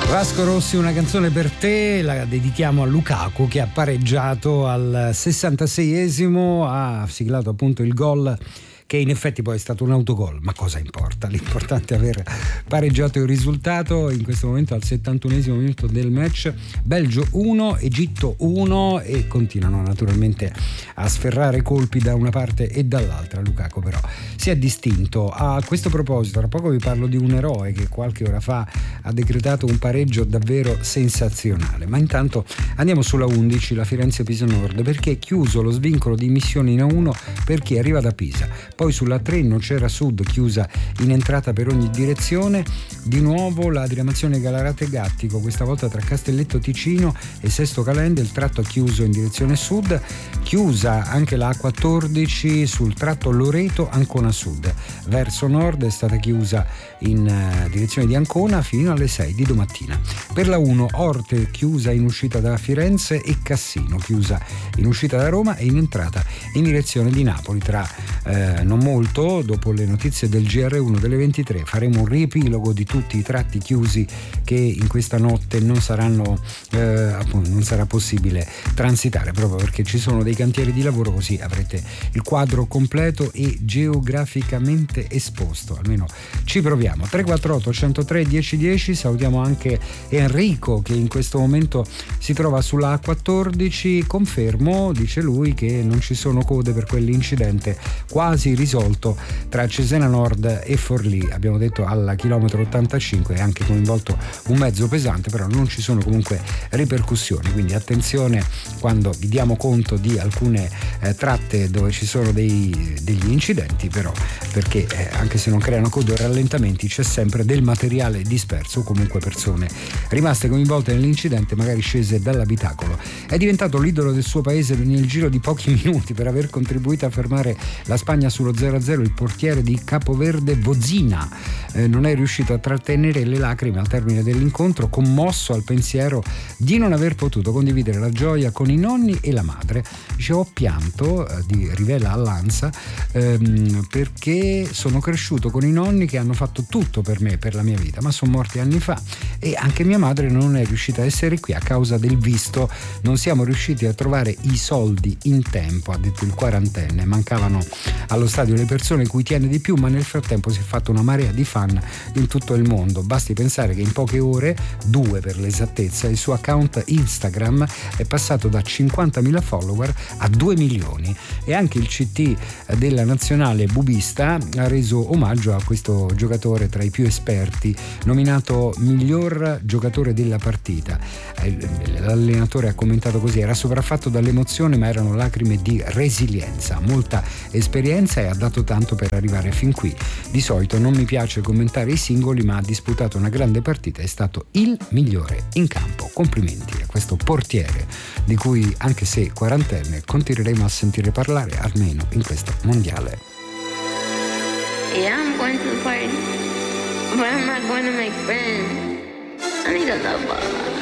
Vasco Rossi, una canzone per te, la dedichiamo a Lukaku che ha pareggiato al 66esimo, ha siglato appunto il gol che in effetti poi è stato un autogol, ma cosa importa? L'importante è aver pareggiato il risultato in questo momento al 71esimo minuto del match. Belgio 1, Egitto 1 e continuano naturalmente a sferrare colpi da una parte e dall'altra. Lukaku però si è distinto. A questo proposito, tra poco vi parlo di un eroe che qualche ora fa ha decretato un pareggio davvero sensazionale, ma intanto andiamo sulla 11, la Firenze-Pisa Nord, perché è chiuso lo svincolo di immissione in A1 per chi arriva da Pisa. Poi sulla 3 Nocera Sud chiusa in entrata per ogni direzione, di nuovo la diramazione Galarate-Gattico, questa volta tra Castelletto Ticino e Sesto Calende, il tratto è chiuso in direzione sud, chiusa anche la A14 sul tratto Loreto-Ancona Sud, verso nord è stata chiusa in direzione di Ancona fino alle 6 di domattina. Per la 1 Orte chiusa in uscita da Firenze e Cassino chiusa in uscita da Roma e in entrata in direzione di Napoli. Tra non molto, dopo le notizie del GR1 delle 23, faremo un riepilogo di tutti i tratti chiusi che in questa notte non saranno appunto non sarà possibile transitare, proprio perché ci sono dei cantieri di lavoro, così avrete il quadro completo e geograficamente esposto, almeno ci proviamo. 348 103 1010, salutiamo anche Enrico che in questo momento si trova sulla A14, confermo, dice lui, che non ci sono code per quell'incidente quasi risolto tra Cesena Nord e Forlì, abbiamo detto al chilometro 85, è anche coinvolto un mezzo pesante, però non ci sono comunque ripercussioni, quindi attenzione quando vi diamo conto di alcune tratte dove ci sono degli incidenti, però perché anche se non creano code o rallentamenti c'è sempre del materiale disperso o comunque persone rimaste coinvolte nell'incidente, magari scese dall'abitacolo. È diventato l'idolo del suo paese nel giro di pochi minuti per aver contribuito a fermare la Spagna sullo 0-0, il portiere di Capoverde Vozina non è riuscito a trattenere le lacrime al termine dell'incontro, commosso al pensiero di non aver potuto condividere la gioia con i nonni e la madre. Dice: ho pianto, rivela all'Ansa, perché sono cresciuto con i nonni che hanno fatto tutto per me, per la mia vita, ma sono morti anni fa e anche mia madre non è riuscita a essere qui a causa del visto, non siamo riusciti a trovare i soldi in tempo, ha detto il quarantenne, mancavano allo stadio le persone cui tiene di più, ma nel frattempo si è fatta una marea di fan in tutto il mondo. Basti pensare che in poche ore, 2 per l'esattezza, il suo account Instagram è passato da 50.000 follower a 2 milioni e anche il CT della nazionale bubista ha reso omaggio a questo giocatore tra i più esperti, nominato miglior giocatore della partita. L'allenatore ha commentato così: era sopraffatto dall'emozione ma erano lacrime di resilienza, molta esperienza e ha dato tanto per arrivare fin qui. Di solito non mi piace commentare i singoli, ma ha disputato una grande partita, è stato il migliore in campo. Complimenti a questo portiere di cui, anche se quarantenne, continueremo a sentire parlare almeno in questo mondiale. Yeah, I'm going to the party, but I'm not going to make friends. I need a lover.